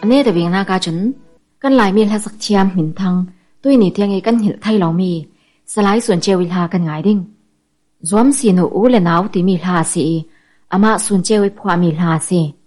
อันนี้แต่เวียงนากาจนกันหลายมีลาสักเทียมหินทังตุ้ยนี่เทียงไอ้กันหินไทยเรามีสลายส่วนเจวิลากันง่ายดิ่งรวมสีหนูเลนาวที่มีลาสีอามาส่วนเจวิพวามีลาสี